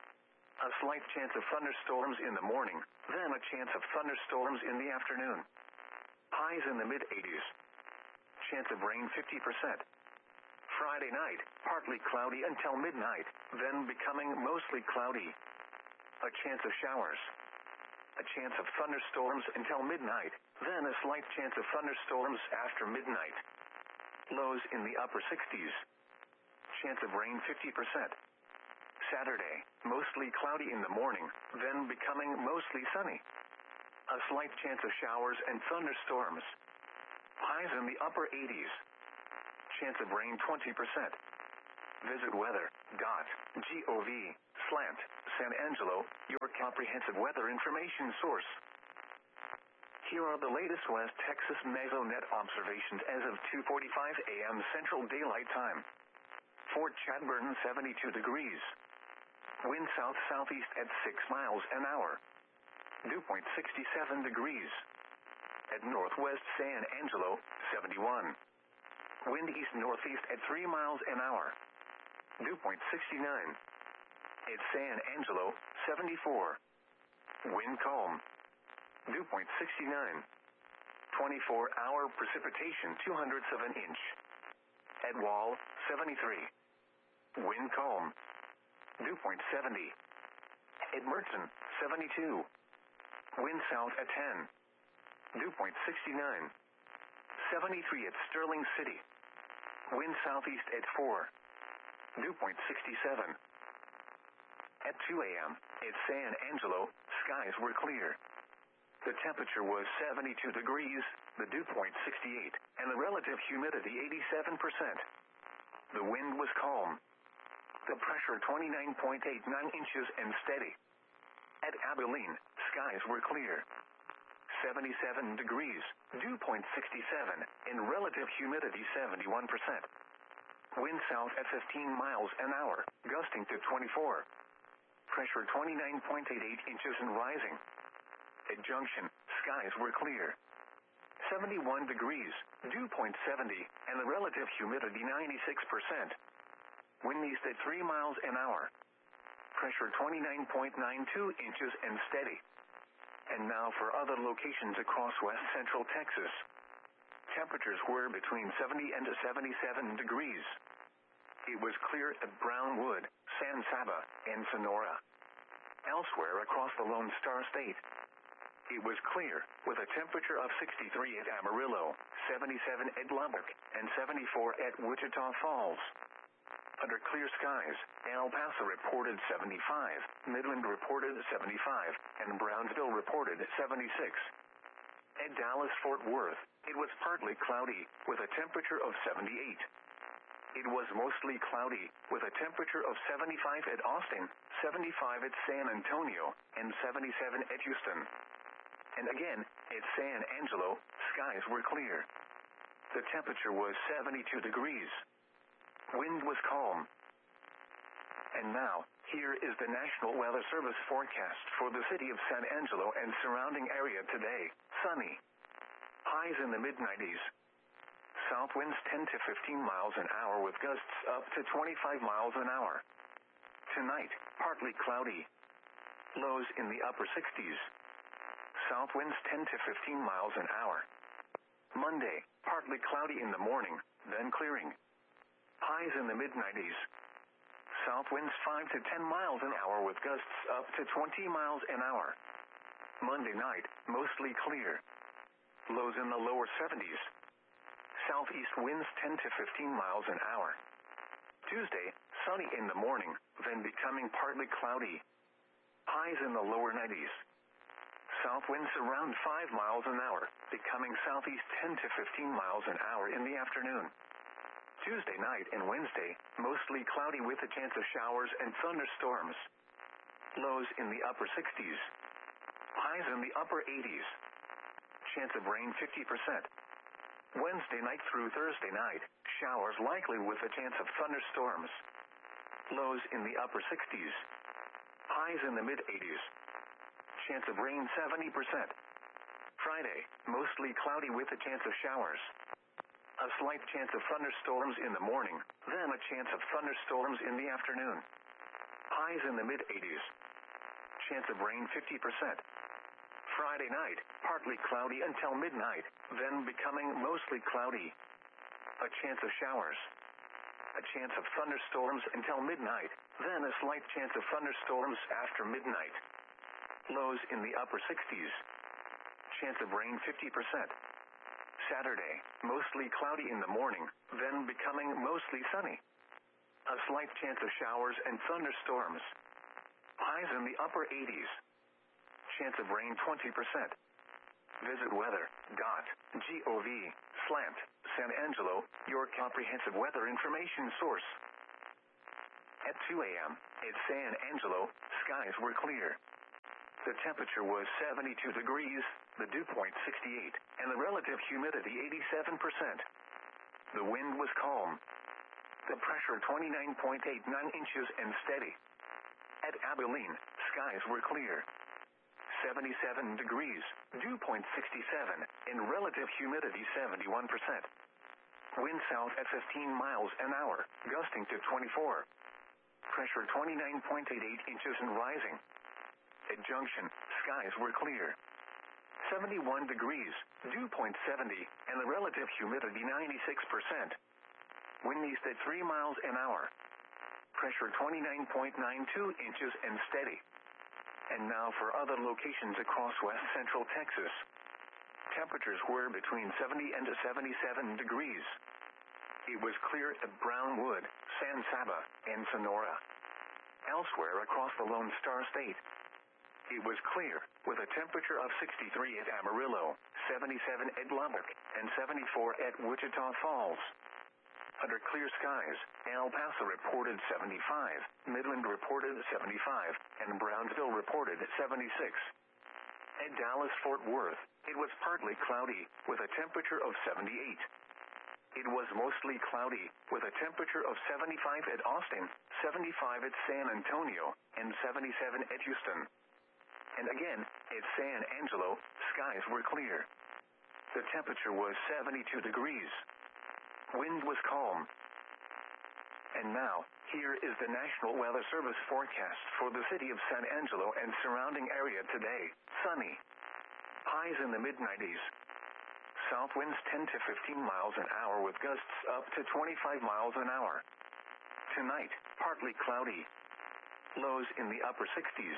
A slight chance of thunderstorms in the morning, then a chance of thunderstorms in the afternoon. Highs in the mid eighties. Chance of rain fifty percent. Friday night, partly cloudy until midnight, then becoming mostly cloudy. A chance of showers. A chance of thunderstorms until midnight, then a slight chance of thunderstorms after midnight. Lows in the upper sixties. Chance of rain fifty percent. Saturday, mostly cloudy in the morning, then becoming mostly sunny. A slight chance of showers and thunderstorms. Highs in the upper eighties. Chance of rain twenty percent. Visit weather.gov slant San Angelo, your comprehensive weather information source. Here are the latest West Texas Mesonet observations as of two forty-five a m Central Daylight Time. Fort Chadbourne, seventy-two degrees. Wind south-southeast at six miles an hour. Dew point sixty-seven degrees. At Northwest San Angelo, seventy-one. Wind east-northeast at three miles an hour. Dew point sixty-nine. At San Angelo, seventy-four. Wind calm. Dew point sixty-nine. twenty-four hour precipitation two hundredths of an inch. At Wall, seventy-three. Wind calm. Dew point seventy. At Merton, seventy-two. Wind south at ten. Dew point sixty-nine. seventy-three at Sterling City. Wind southeast at four. Dew point sixty-seven. At two a m at San Angelo, skies were clear. The temperature was seventy-two degrees, the dew point sixty-eight, and the relative humidity eighty-seven percent. The wind was calm. The pressure twenty-nine point eight nine inches and steady. At Abilene, skies were clear. seventy-seven degrees, dew point sixty-seven, and relative humidity seventy-one percent. Wind south at fifteen miles an hour, gusting to twenty-four. Pressure twenty-nine point eight eight inches and rising. At Junction, skies were clear. seventy-one degrees, dew point seventy, and the relative humidity ninety-six percent. Wind east at three miles an hour. Pressure twenty-nine point nine two inches and steady. And now for other locations across west central Texas. Temperatures were between seventy and seventy-seven degrees. It was clear at Brownwood, San Saba, and Sonora. Elsewhere across the Lone Star State, it was clear, with a temperature of sixty-three at Amarillo, seventy-seven at Lubbock, and seventy-four at Wichita Falls. Under clear skies, El Paso reported seventy-five, Midland reported seventy-five, and Brownsville reported seventy-six. At Dallas-Fort Worth, it was partly cloudy, with a temperature of seventy-eight. It was mostly cloudy, with a temperature of seventy-five at Austin, seventy-five at San Antonio, and seventy-seven at Houston. And again, at San Angelo, skies were clear. The temperature was seventy-two degrees. Wind was calm. And now, here is the National Weather Service forecast for the city of San Angelo and surrounding area today. Sunny. Highs in the mid nineties. South winds ten to fifteen miles an hour with gusts up to twenty-five miles an hour. Tonight, partly cloudy. Lows in the upper sixties. South winds ten to fifteen miles an hour. Monday, partly cloudy in the morning, then clearing. Highs in the mid nineties. South winds five to ten miles an hour with gusts up to twenty miles an hour. Monday night, mostly clear. Lows in the lower seventies. Southeast winds ten to fifteen miles an hour. Tuesday, sunny in the morning, then becoming partly cloudy. Highs in the lower nineties. South winds around five miles an hour, becoming southeast ten to fifteen miles an hour in the afternoon. Tuesday night and Wednesday, mostly cloudy with a chance of showers and thunderstorms. Lows in the upper sixties. Highs in the upper eighties. Chance of rain fifty percent. Wednesday night through Thursday night, showers likely with a chance of thunderstorms. Lows in the upper sixties. Highs in the mid eighties. Chance of rain seventy percent. Friday, mostly cloudy with a chance of showers. A slight chance of thunderstorms in the morning, then a chance of thunderstorms in the afternoon. Highs in the mid eighties. Chance of rain fifty percent. Friday night, partly cloudy until midnight, then becoming mostly cloudy. A chance of showers. A chance of thunderstorms until midnight, then a slight chance of thunderstorms after midnight. Lows in the upper sixties. Chance of rain fifty percent. Saturday, mostly cloudy in the morning, then becoming mostly sunny. A slight chance of showers and thunderstorms. Highs in the upper eighties. Chance of rain twenty percent. Visit weather dot gov Slant, San Angelo, your comprehensive weather information source. At two a.m. at San Angelo, skies were clear. The temperature was seventy-two degrees, the dew point sixty-eight, and the relative humidity eighty-seven percent. The wind was calm. The pressure twenty-nine point eight nine inches and steady. At Abilene, skies were clear. seventy-seven degrees, dew point sixty-seven, and relative humidity seventy-one percent. Wind south at fifteen miles an hour, gusting to twenty-four. Pressure twenty-nine point eight eight inches and rising. At Junction, skies were clear. seventy-one degrees, dew point seventy, and the relative humidity ninety-six percent. Wind east at three miles an hour. Pressure twenty-nine point nine two inches and steady. And now for other locations across west central Texas. Temperatures were between seventy and seventy-seven degrees. It was clear at Brownwood, San Saba, and Sonora. Elsewhere across the Lone Star State, it was clear, with a temperature of sixty-three at Amarillo, seventy-seven at Lubbock, and seventy-four at Wichita Falls. Under clear skies, El Paso reported seventy-five, Midland reported seventy-five, and Brownsville reported seventy-six. At Dallas-Fort Worth, it was partly cloudy, with a temperature of seventy-eight. It was mostly cloudy, with a temperature of seventy-five at Austin, seventy-five at San Antonio, and seventy-seven at Houston. And again, at San Angelo, skies were clear. The temperature was seventy-two degrees. Wind was calm. And now, here is the National Weather Service forecast for the city of San Angelo and surrounding area today. Sunny. Highs in the mid nineties. South winds ten to fifteen miles an hour with gusts up to twenty-five miles an hour. Tonight, partly cloudy. Lows in the upper sixties.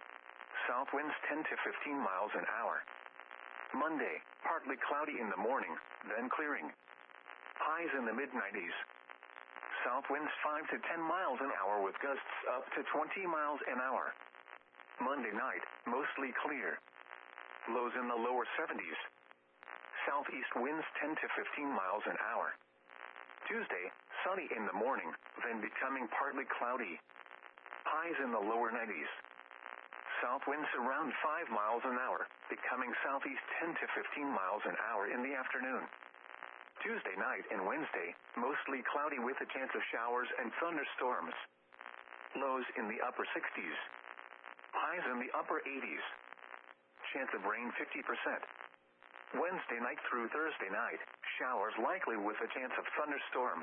South winds ten to fifteen miles an hour. Monday, partly cloudy in the morning, then clearing. Highs in the mid nineties. South winds five to ten miles an hour with gusts up to twenty miles an hour. Monday night, mostly clear. Lows in the lower seventies. Southeast winds ten to fifteen miles an hour. Tuesday, sunny in the morning, then becoming partly cloudy. Highs in the lower nineties. South winds around five miles an hour, becoming southeast ten to fifteen miles an hour in the afternoon. Tuesday night and Wednesday, mostly cloudy with a chance of showers and thunderstorms. Lows in the upper sixties. Highs in the upper eighties. Chance of rain fifty percent. Wednesday night through Thursday night, showers likely with a chance of thunderstorms.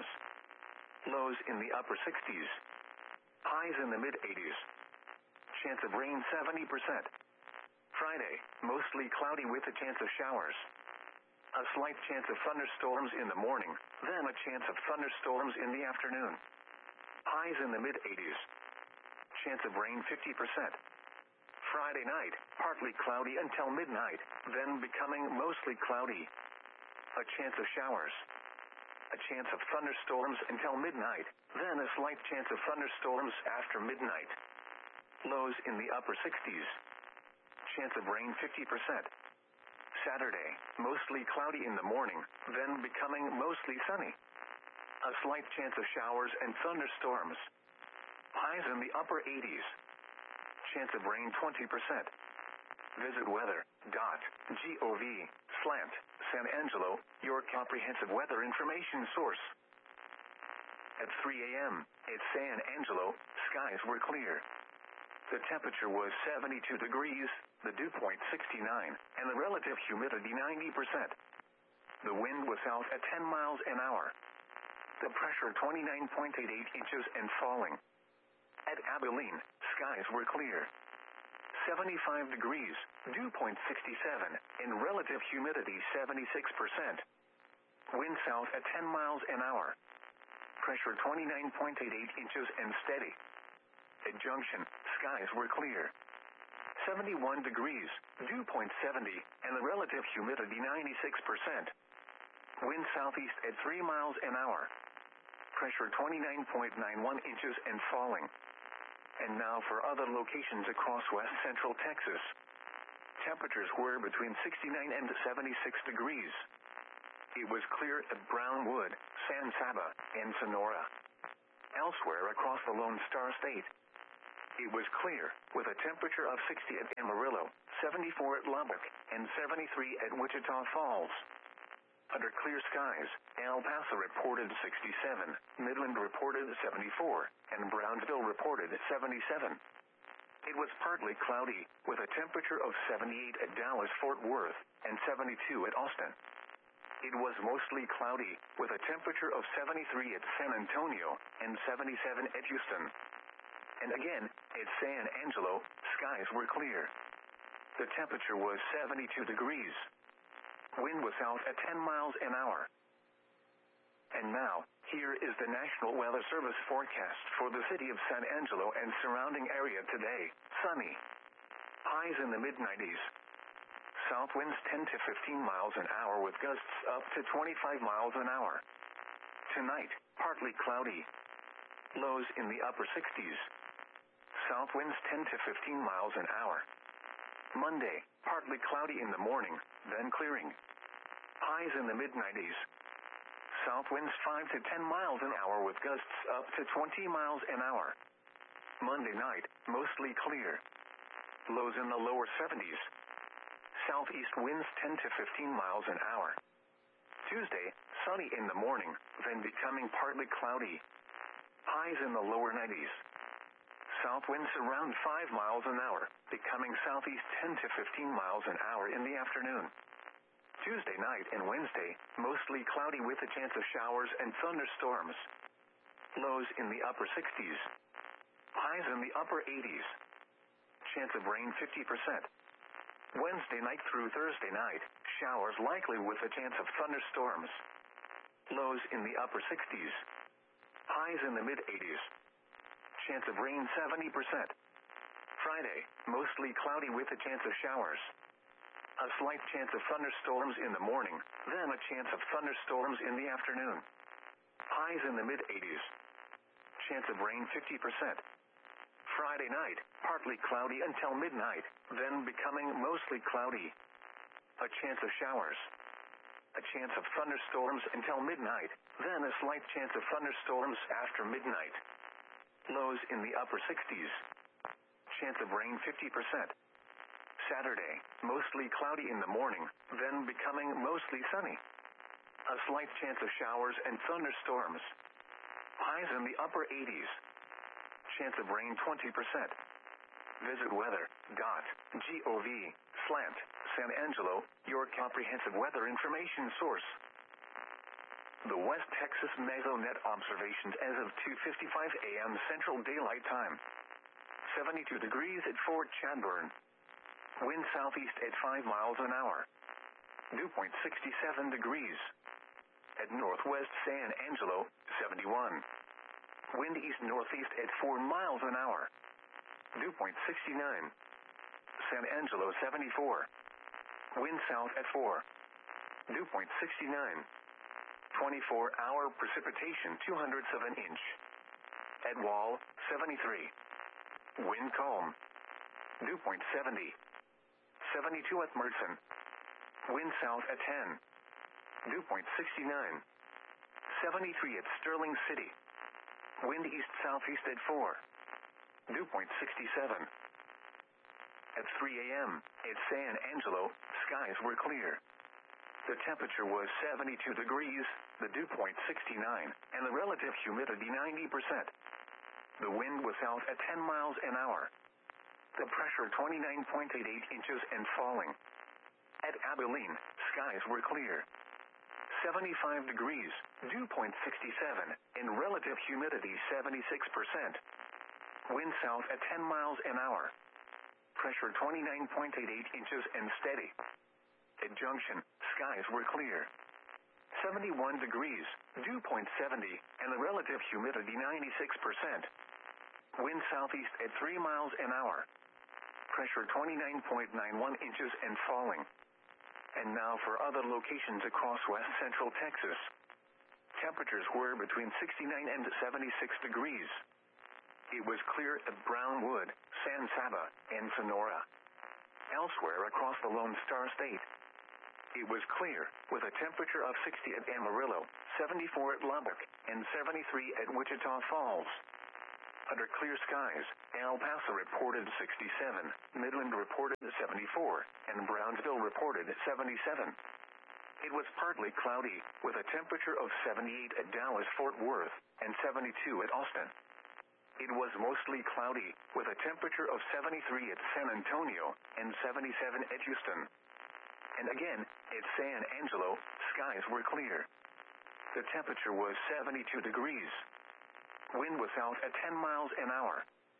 Lows in the upper sixties. Highs in the mid eighties. Chance of rain seventy percent. Friday, mostly cloudy with a chance of showers. A slight chance of thunderstorms in the morning, then a chance of thunderstorms in the afternoon. Highs in the mid eighties. Chance of rain fifty percent. Friday night, partly cloudy until midnight, then becoming mostly cloudy. A chance of showers. A chance of thunderstorms until midnight, then a slight chance of thunderstorms after midnight. Lows in the upper sixties. Chance of rain fifty percent. Saturday, mostly cloudy in the morning, then becoming mostly sunny. A slight chance of showers and thunderstorms. Highs in the upper eighties. Chance of rain twenty percent. Visit weather dot gov slant San Angelo, your comprehensive weather information source. At three a.m. at San Angelo, skies were clear. The temperature was seventy-two degrees, the dew point sixty-nine, and the relative humidity ninety percent. The wind was south at ten miles an hour. The pressure twenty-nine point eight eight inches and falling. At Abilene, skies were clear. seventy-five degrees, dew point sixty-seven, and relative humidity seventy-six percent. Wind south at ten miles an hour. Pressure twenty-nine point eight eight inches and steady. At Junction, skies were clear. seventy-one degrees, dew point seventy, and the relative humidity ninety-six percent. Wind southeast at three miles an hour. Pressure twenty-nine point nine one inches and falling. And now for other locations across west central Texas. Temperatures were between sixty-nine and seventy-six degrees. It was clear at Brownwood, San Saba, and Sonora. Elsewhere across the Lone Star State, it was clear, with a temperature of sixty at Amarillo, seventy-four at Lubbock, and seventy-three at Wichita Falls. Under clear skies, El Paso reported sixty-seven, Midland reported seventy-four, and Brownsville reported seventy-seven. It was partly cloudy, with a temperature of seventy-eight at Dallas-Fort Worth, and seventy-two at Austin. It was mostly cloudy, with a temperature of seventy-three at San Antonio, and seventy-seven at Houston. And again, at San Angelo, skies were clear. The temperature was seventy-two degrees. Wind was south at ten miles an hour. And now, here is the National Weather Service forecast for the city of San Angelo and surrounding area today. Sunny. Highs in the mid nineties. South winds ten to fifteen miles an hour with gusts up to twenty-five miles an hour. Tonight, partly cloudy. Lows in the upper sixties. South winds ten to fifteen miles an hour. Monday, partly cloudy in the morning, then clearing. Highs in the mid nineties. South winds five to ten miles an hour with gusts up to twenty miles an hour. Monday night, mostly clear. Lows in the lower seventies. Southeast winds ten to fifteen miles an hour. Tuesday, sunny in the morning, then becoming partly cloudy. Highs in the lower nineties. South winds around five miles an hour, becoming southeast ten to fifteen miles an hour in the afternoon. Tuesday night and Wednesday, mostly cloudy with a chance of showers and thunderstorms. Lows in the upper sixties. Highs in the upper eighties. Chance of rain fifty percent. Wednesday night through Thursday night, showers likely with a chance of thunderstorms. Lows in the upper sixties. Highs in the mid eighties. Chance of rain seventy percent. Friday, mostly cloudy with a chance of showers. A slight chance of thunderstorms in the morning, then a chance of thunderstorms in the afternoon. Highs in the mid eighties. Chance of rain fifty percent. Friday night, partly cloudy until midnight, then becoming mostly cloudy. A chance of showers. A chance of thunderstorms until midnight, then a slight chance of thunderstorms after midnight. Lows in the upper sixties. Chance of rain fifty percent. Saturday, mostly cloudy in the morning, then becoming mostly sunny. A slight chance of showers and thunderstorms. Highs in the upper eighties. Chance of rain twenty percent. Visit weather dot gov slash San Angelo, your comprehensive weather information source. The West Texas Mesonet observations as of two fifty-five a m Central Daylight Time. seventy-two degrees at Fort Chadbourne. Wind southeast at five miles an hour. Dew point sixty-seven degrees. At northwest San Angelo, seventy-one. Wind east-northeast at four miles an hour. Dew point sixty-nine. San Angelo, seventy-four. Wind south at four. Dew point sixty-nine. twenty-four hour precipitation two hundredths of an inch. At Wall, seventy-three. Wind calm. Dew point seventy. seventy-two at Mertzen. Wind south at ten. Dew point sixty-nine. seventy-three at Sterling City. Wind east-southeast at four. Dew point sixty-seven. At three a m at San Angelo, skies were clear. The temperature was seventy-two degrees, the dew point sixty-nine, and the relative humidity ninety percent. The wind was south at ten miles an hour. The pressure twenty-nine point eight eight inches and falling. At Abilene, skies were clear. seventy-five degrees, dew point sixty-seven, and relative humidity seventy-six percent. Wind south at ten miles an hour. Pressure twenty-nine point eight eight inches and steady. At Junction, skies were clear. seventy-one degrees, dew point seventy, and the relative humidity ninety-six percent. Wind southeast at three miles an hour. Pressure twenty-nine point nine one inches and falling. And now for other locations across west central Texas. Temperatures were between sixty-nine and seventy-six degrees. It was clear at Brownwood, San Saba, and Sonora. Elsewhere across the Lone Star State, It was clear, with a temperature of sixty at Amarillo, seventy-four at Lubbock, and seventy-three at Wichita Falls. Under clear skies, El Paso reported sixty-seven, Midland reported seventy-four, and Brownsville reported seventy-seven. It was partly cloudy, with a temperature of seventy-eight at Dallas-Fort Worth, and seventy-two at Austin. It was mostly cloudy, with a temperature of seventy-three at San Antonio, and seventy-seven at Houston. And again, at San Angelo, skies were clear. The temperature was seventy-two degrees. Wind was south at ten miles an hour.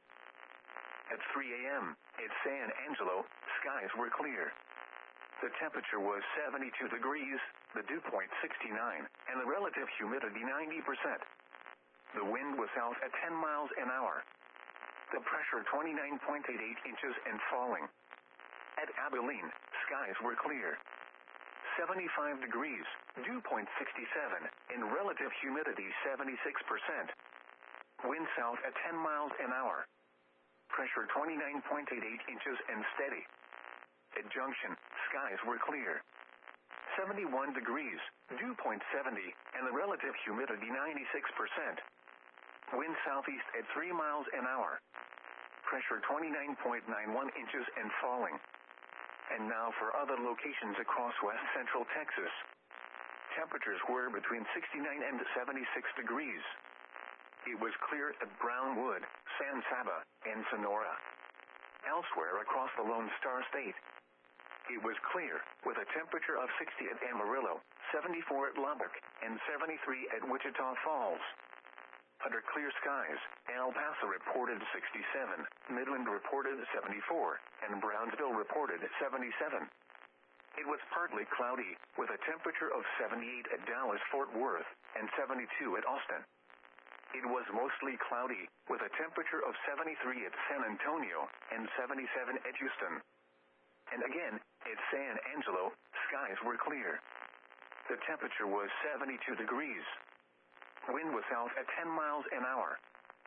At three a.m., at San Angelo, skies were clear. The temperature was seventy-two degrees, the dew point sixty-nine, and the relative humidity ninety percent. The wind was south at ten miles an hour. The pressure twenty-nine point eight eight inches and falling. At Abilene, skies were clear. seventy-five degrees, dew point sixty-seven, and relative humidity seventy-six percent. Wind south at ten miles an hour. Pressure twenty-nine point eight eight inches and steady. At Junction, skies were clear. seventy-one degrees, dew point seventy, and the relative humidity ninety-six percent. Wind southeast at three miles an hour. Pressure twenty-nine point nine one inches and falling. And now for other locations across west central Texas. Temperatures were between sixty-nine and seventy-six degrees. It was clear at Brownwood, San Saba, and Sonora. Elsewhere across the Lone Star State, it was clear, with a temperature of sixty at Amarillo, seventy-four at Lubbock, and seventy-three at Wichita Falls. Under clear skies, El Paso reported sixty-seven, Midland reported seventy-four, and Brownsville reported seventy-seven. It was partly cloudy, with a temperature of seventy-eight at Dallas-Fort Worth, and seventy-two at Austin. It was mostly cloudy, with a temperature of seventy-three at San Antonio, and seventy-seven at Houston. And again, at San Angelo, skies were clear. The temperature was seventy-two degrees. Wind was south at ten miles an hour.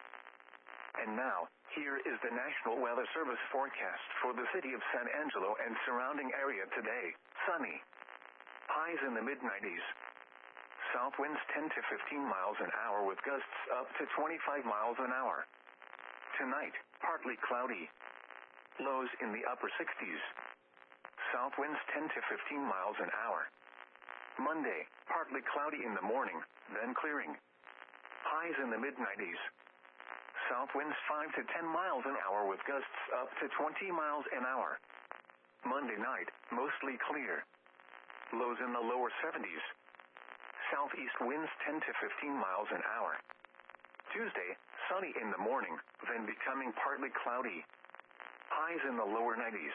And now, here is the National Weather Service forecast for the city of San Angelo and surrounding area today. Sunny. Highs in the mid nineties. South winds ten to fifteen miles an hour with gusts up to twenty-five miles an hour. Tonight, partly cloudy. Lows in the upper sixties. South winds ten to fifteen miles an hour. Monday, partly cloudy in the morning, then clearing. Highs in the mid nineties. South winds five to ten miles an hour with gusts up to twenty miles an hour. Monday night, mostly clear. Lows in the lower seventies. Southeast winds ten to fifteen miles an hour. Tuesday, sunny in the morning, then becoming partly cloudy. Highs in the lower nineties.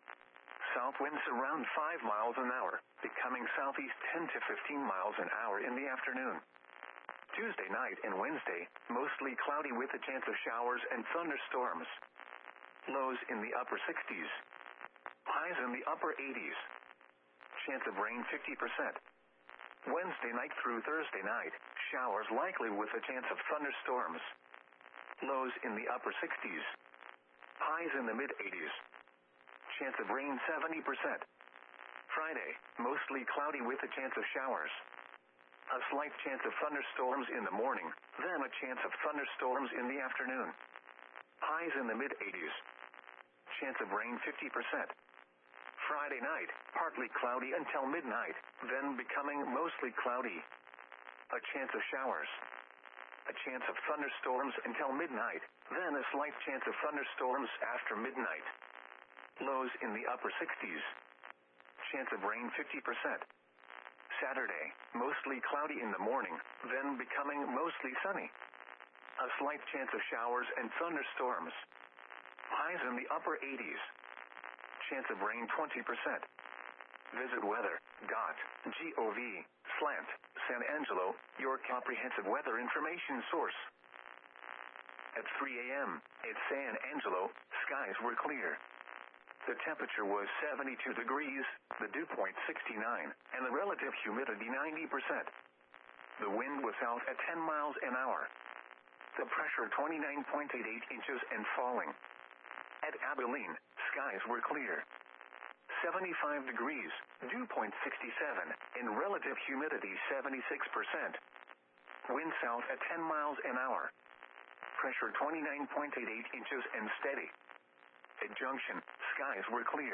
South winds around five miles an hour, becoming southeast ten to fifteen miles an hour in the afternoon. Tuesday night and Wednesday, mostly cloudy with a chance of showers and thunderstorms. Lows in the upper sixties. Highs in the upper eighties. Chance of rain fifty percent. Wednesday night through Thursday night, showers likely with a chance of thunderstorms. Lows in the upper sixties. Highs in the mid eighties. Chance of rain seventy percent. Friday, mostly cloudy with a chance of showers. A slight chance of thunderstorms in the morning, then a chance of thunderstorms in the afternoon. Highs in the mid eighties. Chance of rain fifty percent. Friday night, partly cloudy until midnight, then becoming mostly cloudy. A chance of showers. A chance of thunderstorms until midnight, then a slight chance of thunderstorms after midnight. Lows in the upper sixties. Chance of rain fifty percent. Saturday, mostly cloudy in the morning, then becoming mostly sunny. A slight chance of showers and thunderstorms. Highs in the upper eighties. Chance of rain twenty percent. Visit weather dot gov slash San Angelo, your comprehensive weather information source. At three a.m., at San Angelo, skies were clear. The temperature was seventy-two degrees, the dew point sixty-nine, and the relative humidity ninety percent. The wind was south at ten miles an hour. The pressure twenty-nine point eight eight inches and falling. At Abilene, skies were clear. seventy-five degrees, dew point sixty-seven, and relative humidity seventy-six percent. Wind south at ten miles an hour. Pressure twenty-nine point eight eight inches and steady. At Junction, skies were clear.